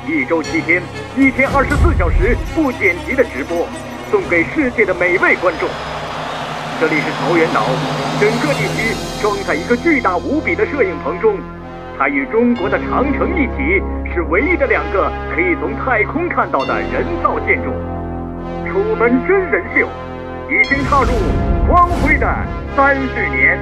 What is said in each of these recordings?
1周7天，1天24小时不剪辑的直播，送给世界的每位观众。这里是桃源岛，整个地区装在一个巨大无比的摄影棚中，它与中国的长城一起，是唯一的2个可以从太空看到的人造建筑。楚门真人秀已经踏入光辉的30年。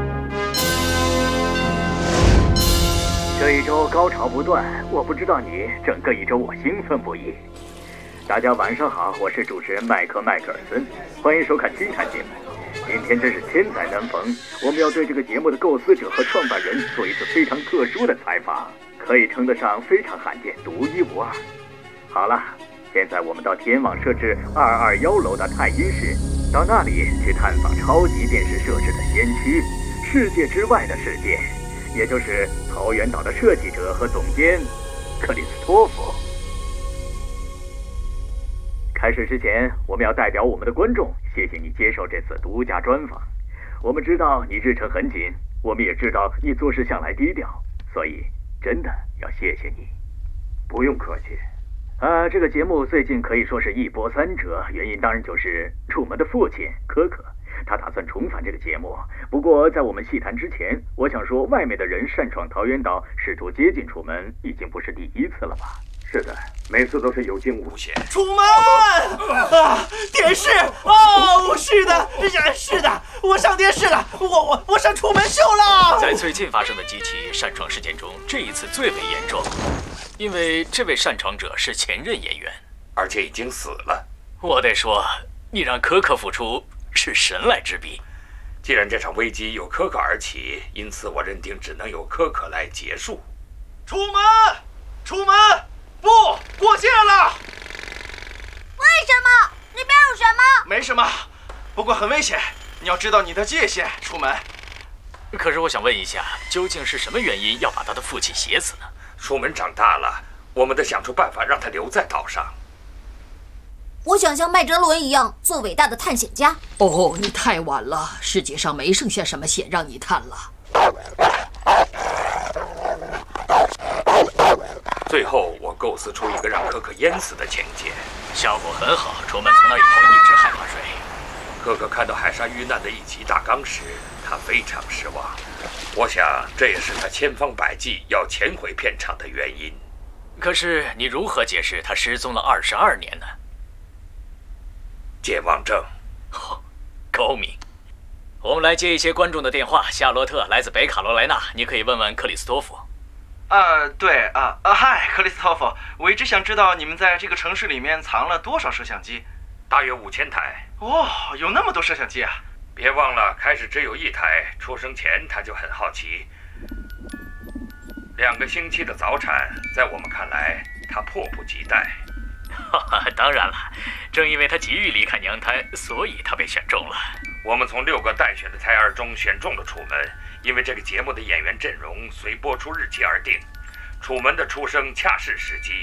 这一周高潮不断，我不知道你，整个一周我兴奋不已。大家晚上好，我是主持人麦克尔森，欢迎收看新谈节目。今天真是千载难逢，我们要对这个节目的构思者和创办人做一次非常特殊的采访，可以称得上非常罕见、独一无二。好了，现在我们到天网设置221楼的太阴室，到那里去探访超级电视设置的先驱，世界之外的世界，也就是桃源岛的设计者和总监克里斯托弗。开始之前，我们要代表我们的观众，谢谢你接受这次独家专访。我们知道你日程很紧，我们也知道你做事向来低调，所以真的要谢谢你。 不用客气。 这个节目最近可以说是一波三折，原因当然就是楚门的父亲可可，他打算重返这个节目。不过在我们细谈之前，我想说，外面的人擅闯桃源岛，试图接近楚门，已经不是第一次了吧？ 是的，每次都是有惊无险。 楚门啊，电视哦，是的，是的，我上电视了，我上楚门秀了。 在最近发生的几起擅闯事件中，这一次最为严重，因为这位擅闯者是前任演员， 而且已经死了。 我得说，你让可可付出是神来之笔。 既然这场危机由可可而起，因此我认定只能由可可来结束。 楚门，不，过界了！ 为什么？那边有什么？ 没什么，不过很危险，你要知道你的界限，楚门。 可是我想问一下，究竟是什么原因要把他的父亲写死呢？ 楚门长大了，我们得想出办法让他留在岛上。 我想像麦哲伦一样做伟大的探险家。 哦，你太晚了，世界上没剩下什么险让你探了。 最后，我构思出一个让可可淹死的情节， 效果很好。楚门从那以后一直害怕水。 可可看到海沙遇难的一集大纲时，他非常失望。我想，这也是他千方百计要潜回片场的原因。 可是，你如何解释他失踪了22年呢？ 健忘症。 哦，高明。我们来接一些观众的电话。夏洛特来自北卡罗来纳，你可以问问克里斯托弗。 对嗨，克里斯托弗，我一直想知道你们在这个城市里面藏了多少摄像机？ 大约5000台。 哦，有那么多摄像机啊！ 别忘了，开始只有1台。出生前他就很好奇。2个星期的早产，在我们看来，他迫不及待。 当然了，正因为他急于离开娘胎，所以他被选中了。 我们从6个待选的胎儿中选中了楚门，因为这个节目的演员阵容随播出日期而定。楚门的出生恰是时机。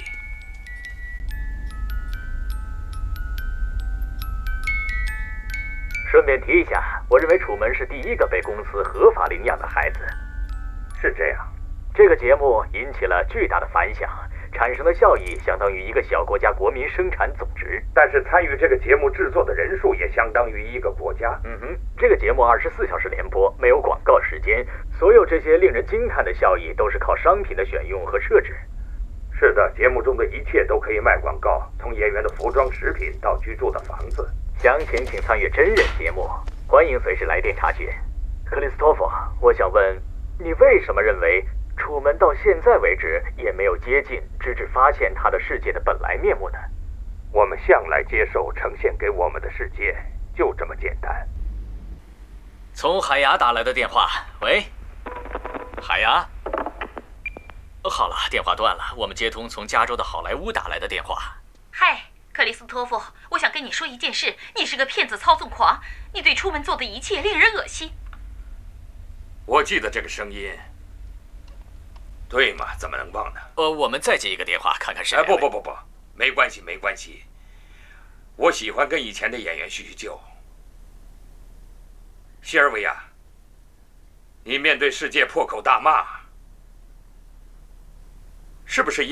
顺便提一下，我认为楚门是第1个被公司合法领养的孩子。 是这样。 这个节目引起了巨大的反响，产生的效益相当于一个小国家国民生产总值。 但是参与这个节目制作的人数也相当于一个国家。 这个节目24小时连播，没有广告时间，所有这些令人惊叹的效益都是靠商品的选用和设置。 是的，节目中的一切都可以卖广告，从演员的服装、食品到居住的房子。 详情请参阅真人节目，欢迎随时来电查询。克里斯托弗，我想问，你为什么认为楚门到现在为止也没有接近，直至发现他的世界的本来面目呢？ 我们向来接受呈现给我们的世界，就这么简单。 从海牙打来的电话，喂，海牙。好了，电话断了，我们接通从加州的好莱坞打来的电话。 嗨，克里斯托弗，我想跟你说一件事，你是个骗子操纵狂，你对楚门做的一切令人恶心。 我记得这个声音。对嘛，怎么能忘呢？ 我们再接一个电话，看看谁。 不，没关系，没关系。我喜欢跟以前的演员叙叙旧。西尔维亚，你面对世界破口大骂，是不是